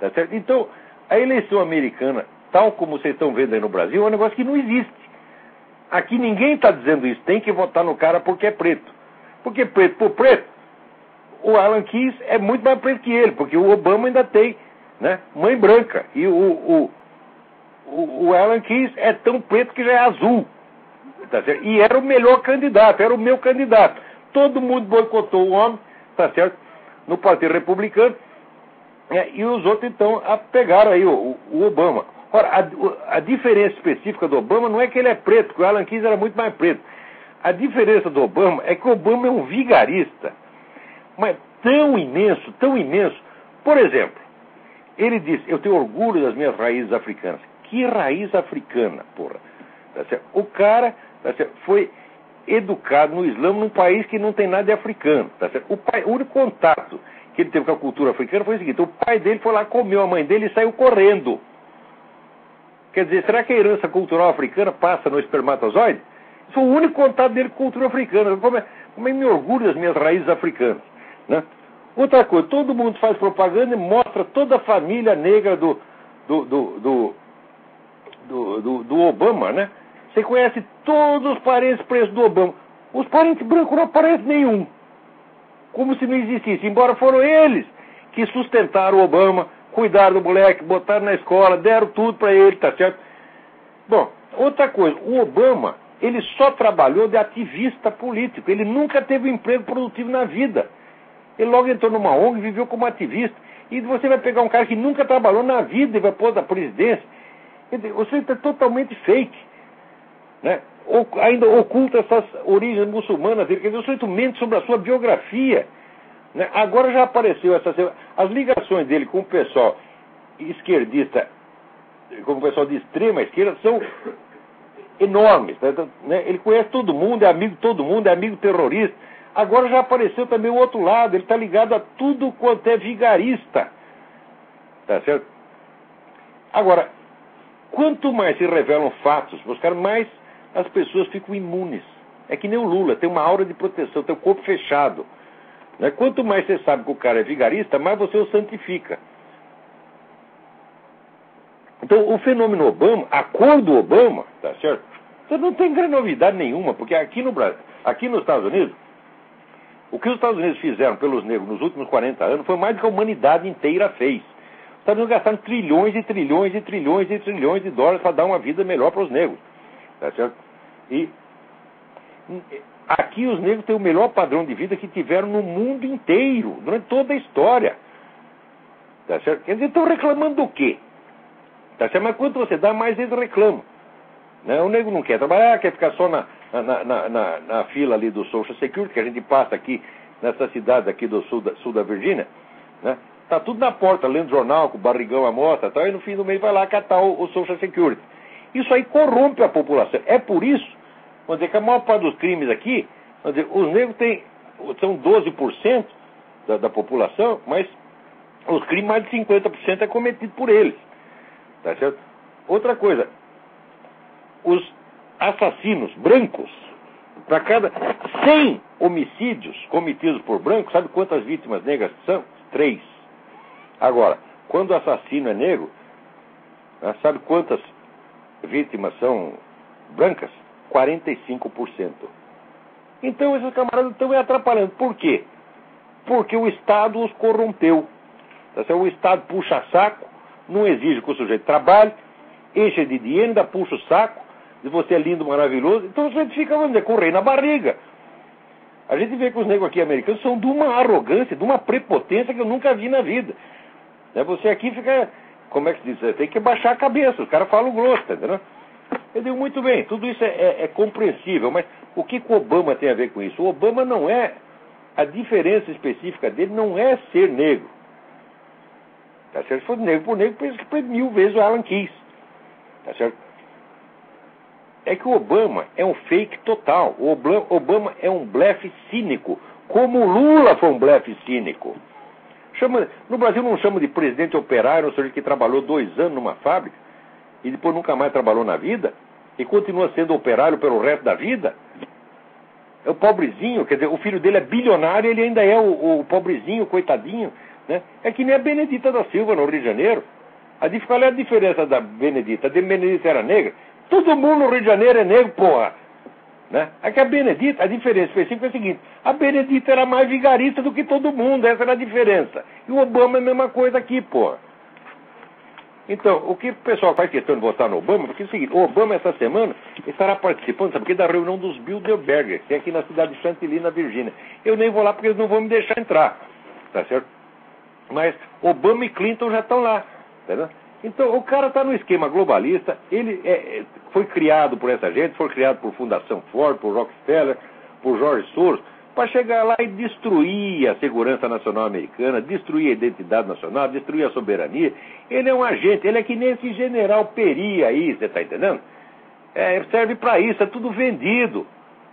Tá certo? Então, a eleição americana, tal como vocês estão vendo aí no Brasil, é um negócio que não existe. Aqui ninguém está dizendo isso. Tem que votar no cara porque é preto. Porque preto por preto, o Alan Keyes é muito mais preto que ele, porque o Obama ainda tem, né, mãe branca. E o, o, o, o Alan Keyes é tão preto que já é azul. Tá certo? E era o melhor candidato, era o meu candidato. Todo mundo boicotou o homem, tá certo? No Partido Republicano. É, e os outros, então, a, pegaram aí o, o Obama. Ora, a, a diferença específica do Obama não é que ele é preto, porque o Alan Keyes era muito mais preto. A diferença do Obama é que o Obama é um vigarista, mas tão imenso, tão imenso. Por exemplo, ele disse, eu tenho orgulho das minhas raízes africanas. Que raiz africana, porra? Tá certo? O cara, tá certo, foi educado no Islã num país que não tem nada de africano. Tá certo? O, pai, o único contato que ele teve com a cultura africana foi o seguinte: o pai dele foi lá, comeu a mãe dele e saiu correndo. Quer dizer, será que a herança cultural africana passa no espermatozoide? Isso foi o único contato dele com a cultura africana. Como é, como é que me orgulho das minhas raízes africanas, né? Outra coisa, todo mundo faz propaganda e mostra toda a família negra do, do, do, do, do, do, do Obama, né? Você conhece todos os parentes pretos do Obama. Os parentes brancos não aparecem nenhum. Como se não existisse. Embora foram eles que sustentaram o Obama, cuidaram do moleque, botaram na escola, deram tudo para ele, tá certo? Bom, outra coisa, o Obama, ele só trabalhou de ativista político. Ele nunca teve um emprego produtivo na vida. Ele logo entrou numa O N G e viveu como ativista. E você vai pegar um cara que nunca trabalhou na vida e vai pôr da presidência. Você está totalmente fake, né? Ou, ainda oculta essas origens muçulmanas dele. Quer dizer, o sujeito mente sobre a sua biografia, né? Agora já apareceu essa, as ligações dele com o pessoal esquerdista, com o pessoal de extrema esquerda, são enormes, né? Ele conhece todo mundo, é amigo de todo mundo, é amigo terrorista. Agora já apareceu também o outro lado, ele está ligado a tudo quanto é vigarista. Tá certo? Agora, quanto mais se revelam fatos, Oscar, mais as pessoas ficam imunes. É que nem o Lula, tem uma aura de proteção, tem o corpo fechado, né? Quanto mais você sabe que o cara é vigarista, mais você o santifica. Então, o fenômeno Obama, a cor do Obama, tá certo? Então não tem grande novidade nenhuma, porque aqui no Brasil, aqui nos Estados Unidos, o que os Estados Unidos fizeram pelos negros nos últimos quarenta anos foi mais do que a humanidade inteira fez. Os Estados Unidos gastaram trilhões e trilhões e trilhões e trilhões de dólares para dar uma vida melhor para os negros. Tá certo? E aqui os negros têm o melhor padrão de vida que tiveram no mundo inteiro, durante toda a história. Tá certo? Quer dizer, estão reclamando do quê? Tá certo? Mas quanto você dá, mais eles reclamam. Né? O negro não quer trabalhar, quer ficar só na, na, na, na, na fila ali do Social Security, que a gente passa aqui nessa cidade aqui do sul da, sul da Virgínia, né? Tá tudo na porta, lendo jornal, com o barrigão à mostra, tá? E no fim do mês vai lá catar o, o Social Security. Isso aí corrompe a população. É por isso, vamos dizer, que a maior parte dos crimes aqui, vamos dizer, os negros têm, são doze por cento da, da população, mas os crimes, mais de cinquenta por cento é cometido por eles. Tá certo? Outra coisa, os assassinos brancos, para cada cem homicídios cometidos por brancos, sabe quantas vítimas negras são? Três. Agora, quando o assassino é negro, sabe quantas vítimas são brancas? quarenta e cinco por cento. Então esses camaradas estão atrapalhando. Por quê? Porque o Estado os corrompeu. O Estado puxa saco, não exige que o sujeito trabalhe, enche de dinheiro, ainda puxa o saco, e você é lindo, maravilhoso, então o sujeito fica, vamos dizer, com o rei na barriga. A gente vê que os negros aqui americanos são de uma arrogância, de uma prepotência que eu nunca vi na vida. Você aqui fica, como é que se diz? Tem que baixar a cabeça, os caras falam grosso, entendeu? Eu digo, muito bem, tudo isso é, é, é compreensível, mas o que, que o Obama tem a ver com isso? O Obama não é, a diferença específica dele não é ser negro. Tá certo? Se for negro por negro, pensa que foi mil vezes o Alan Keyes. Tá certo? É que o Obama é um fake total. O Obama é um blefe cínico, como o Lula foi um blefe cínico. Chama, no Brasil não chama de presidente operário, ou seja, que trabalhou dois anos numa fábrica e depois nunca mais trabalhou na vida e continua sendo operário pelo resto da vida. É o pobrezinho, quer dizer, o filho dele é bilionário e ele ainda é o, o pobrezinho, coitadinho. Né? É que nem a Benedita da Silva no Rio de Janeiro. A, qual é a diferença da Benedita? A Benedita era negra? Todo mundo no Rio de Janeiro é negro, porra. Né? É que a Benedita, a diferença específica é a seguinte: a Benedita era mais vigarista do que todo mundo, essa era a diferença. E o Obama é a mesma coisa aqui, porra. Então, o que o pessoal faz questão de votar no Obama, porque é o seguinte: o Obama essa semana estará participando, sabe, porque da reunião dos Bilderbergers, que é aqui na cidade de Chantilly, na Virgínia. Eu nem vou lá porque eles não vão me deixar entrar, tá certo? Mas Obama e Clinton já estão lá, tá? Então, o cara está no esquema globalista, ele é, foi criado por essa gente, foi criado por Fundação Ford, por Rockefeller, por George Soros, para chegar lá e destruir a segurança nacional americana, destruir a identidade nacional, destruir a soberania. Ele é um agente, ele é que nem esse general Peri aí, você está entendendo? É, serve para isso, é tudo vendido.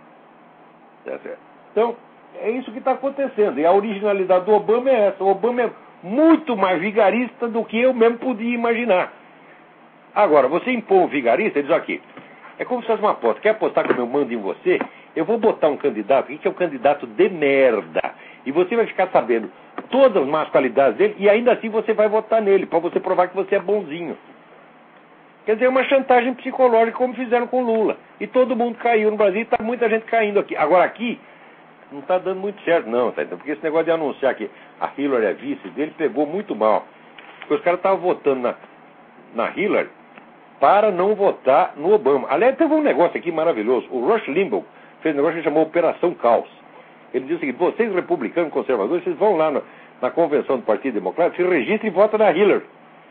Tá certo? Então, é isso que está acontecendo. E a originalidade do Obama é essa. O Obama é muito mais vigarista do que eu mesmo podia imaginar. Agora, você impõe um vigarista, ele diz aqui, é como se fosse uma aposta. Quer apostar como eu mando em você? Eu vou botar um candidato aqui que é um candidato de merda. E você vai ficar sabendo todas as más qualidades dele e ainda assim você vai votar nele, para você provar que você é bonzinho. Quer dizer, é uma chantagem psicológica como fizeram com Lula. E todo mundo caiu no Brasil e está muita gente caindo aqui. Agora aqui, não está dando muito certo não, tá? Porque esse negócio de anunciar que a Hillary é vice dele pegou muito mal. Porque os caras estavam votando na, na Hillary para não votar no Obama. Aliás, teve um negócio aqui maravilhoso. O Rush Limbaugh fez um negócio que chamou Operação Caos. Ele disse o seguinte: vocês republicanos conservadores, vocês vão lá no, na convenção do Partido Democrático, se registrem e votam na Hillary.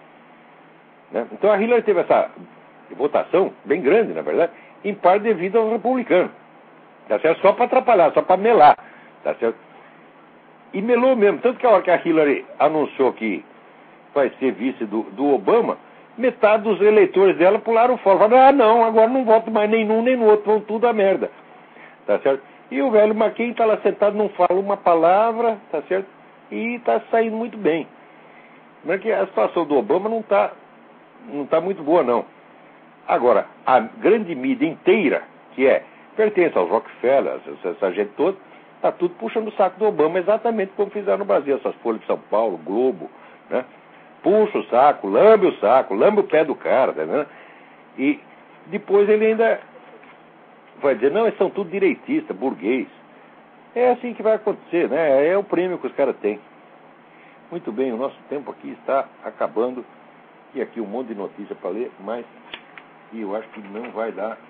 Né? Então a Hillary teve essa votação bem grande, na verdade, em parte devido aos republicanos. Tá certo? Só para atrapalhar, só para melar. Tá certo? E melou mesmo. Tanto que a hora que a Hillary anunciou que vai ser vice do, do Obama, metade dos eleitores dela pularam fora. Falaram: ah, não, agora não voto mais nem num nem no outro, vão tudo a merda. Tá certo? E o velho McCain está lá sentado, não fala uma palavra, tá certo? E está saindo muito bem. Mas que a situação do Obama não está não tá muito boa, não. Agora, a grande mídia inteira, que é pertence aos Rockefeller, essa, essa gente toda, está tudo puxando o saco do Obama, exatamente como fizeram no Brasil, essas folhas de São Paulo, Globo, né? Puxa o saco, lambe o saco, lambe o pé do cara, tá vendo? E depois ele ainda vai dizer: não, eles são tudo direitistas, burguês. É assim que vai acontecer, né? É o prêmio que os caras têm. Muito bem, o nosso tempo aqui está acabando. E aqui um monte de notícia para ler, mas e eu acho que não vai dar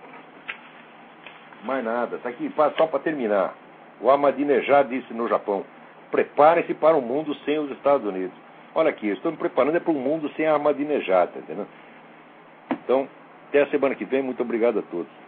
mais nada. Está aqui, só para terminar. O Ahmadinejad disse no Japão: preparem-se para um mundo sem os Estados Unidos. Olha aqui, eu estou me preparando é para um mundo sem a Ahmadinejad, tá entendendo? Então, até a semana que vem. Muito obrigado a todos.